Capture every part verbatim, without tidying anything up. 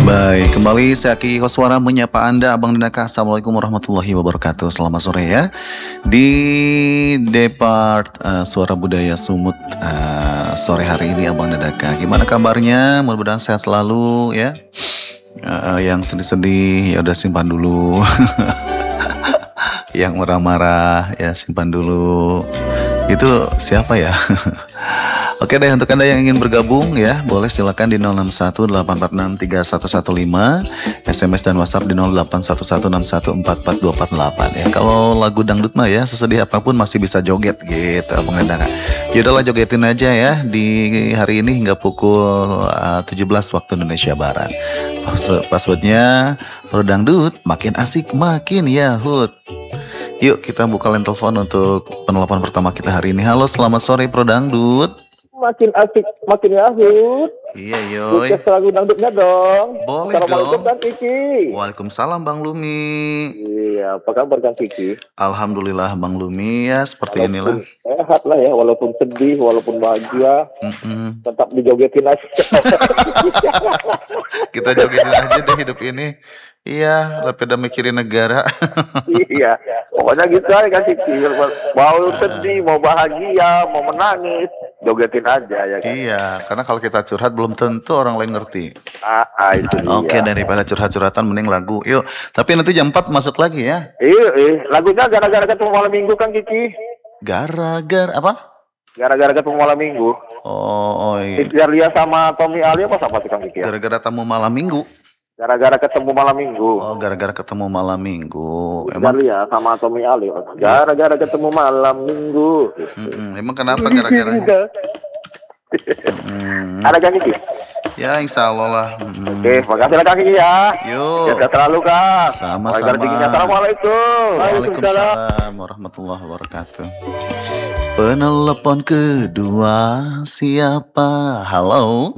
Baik, kembali saya Ki Koswara menyapa Anda, Abang Dinaka. Assalamualaikum warahmatullahi wabarakatuh. Selamat sore ya. Di Depart uh, Suara Budaya Sumut uh, sore hari ini Abang Dinaka. Gimana kabarnya? Mudah-mudahan sehat selalu ya. Uh, yang sedih-sedih ya udah simpan dulu. Yang marah-marah ya simpan dulu. Itu siapa ya? Oke deh, untuk Anda yang ingin bergabung ya, boleh silakan di nol enam satu delapan empat enam tiga satu satu lima, S M S dan WhatsApp di nol delapan satu satu enam satu empat empat dua empat delapan ya. Kalau lagu dangdut mah ya, sesedih apapun masih bisa joget gitu, Abang Endang. Yaudahlah, jogetin aja ya di hari ini hingga pukul uh, tujuh belas waktu Indonesia Barat. Pas- Passwordnya Pro Dangdut, makin asik makin yahut. Yuk kita buka line telepon untuk penelpon pertama kita hari ini. Halo, selamat sore Pro Dangdut. Makin asik, makin yahut. Iya yoy. Request lagu dangdutnya dong. Boleh Assalamualaikum dong. Kang Kiki. Waalaikumsalam Bang Lumi. Iya, apa kabar Kang Kiki? Alhamdulillah Bang Lumi ya seperti inilah. Walaupun sehat lah ya, walaupun sedih, walaupun bahagia, Mm-mm. tetap dijogetin aja. Kita jogetin aja deh hidup ini. Iya, daripada mikirin negara. Iya, pokoknya gitu aja Kang Kiki. Mau sedih, mau bahagia, mau menangis, jogetin aja ya kan. Iya, karena kalau kita curhat belum tentu orang lain ngerti. Ah, ah, itu dia. Oke, daripada curhat-curhatan mending lagu. Yuk, tapi nanti jam empat masuk lagi ya. Iya, eh, lagunya gara-gara ketemu malam minggu Kang Kiki. Gara-gara apa? Gara-gara ketemu malam minggu. Oh, oh iya. Ikhtiar Lia sama Tommy Ali apa sama sih Kang Kiki? Ya? Gara-gara tamu malam minggu. Gara-gara ketemu malam minggu. Oh, gara-gara ketemu malam minggu. Ikhtiar Emang Lia sama Tommy Ali. Gara-gara ketemu malam minggu. Mm-mm. Emang kenapa gara-gara? Mm. Ada Kang Kiki? Ya, insya Allah lah. Mm. Oke, makasih lah Kang Kiki ya. Yuk. Sehat selalu Kang. Sama-sama. Waalaikumsalam. Assalamualaikum. Waalaikumsalam warahmatullahi wabarakatuh. Penelepon kedua siapa? Halo.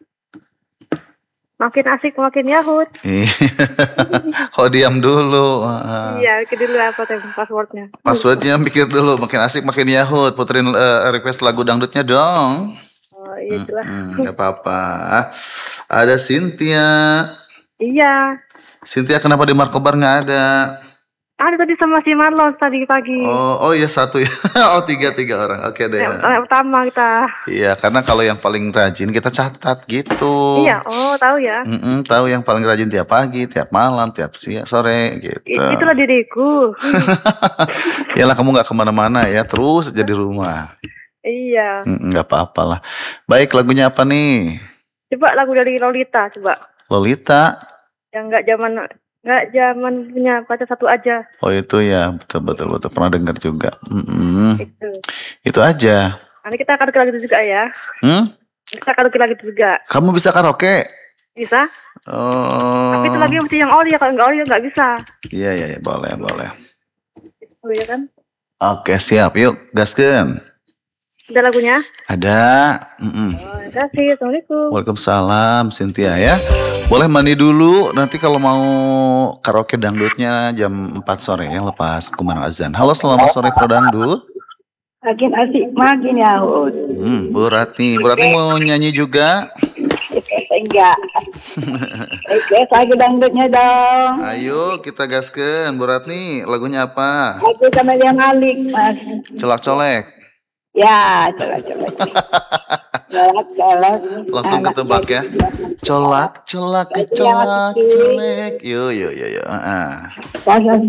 Makin asik makin yahut. Kok diam dulu? Ah. Iya, bikin dulu apa tuh passwordnya. Passwordnya mikir dulu. Makin asik makin yahut. Puterin eh, request lagu dangdutnya dong. Oh iya itulah. Hmm, gak apa-apa. Ada Cynthia. Iya. Cynthia kenapa di Markobar nggak ada? Ada tadi sama si Marlon tadi pagi. Oh, oh iya satu ya. Oh tiga tiga orang. Oke deh. Yang, yang utama kita. Iya, karena kalau yang paling rajin kita catat gitu. Iya, oh tahu ya. Mm-mm, tahu yang paling rajin tiap pagi, tiap malam, tiap siang, sore gitu. I- Itulah diriku. Yalah kamu nggak kemana-mana ya, terus jadi rumah. Iya. Mm, nggak apa-apa lah. Baik, lagunya apa nih? Coba lagu dari Lolita coba. Lolita. Yang nggak zaman nggak zaman punya pacar satu aja. Oh itu ya, betul betul betul pernah dengar juga. Mm-mm. Itu. Itu aja. Nanti kita karaoke lagi juga ya. Hmm? Kita karaoke lagi juga. Kamu bisa karaoke? Bisa? Oh. Tapi itu lagi mesti yang ori ya. Kalau nggak ori ya nggak bisa. Iya iya iya, boleh boleh. Itu ya kan. Oke siap, yuk gaskeun. Ada lagunya? Ada. Mm-mm. Oh, terima kasih. Assalamualaikum. Waalaikumsalam Cynthia ya. Boleh mandi dulu. Nanti kalau mau karaoke dangdutnya jam empat sore ya, lepas kumandang azan. Halo, selamat sore Pro Dangdut. Makin asik makin yahut. Hmm, Bu Ratni. Bu Ratni mau nyanyi juga? Enggak. Request lagu dangdutnya dong. Ayo kita gaskeun. Bu Ratni, lagunya apa? Aku sama yang alik mas. Colak-colek. Ya, coba coba. Colak colak. Langsung ketebak ya. Colak, colak, colak, colek. Yuk, yuk, yuk, yuk. Ah. Pas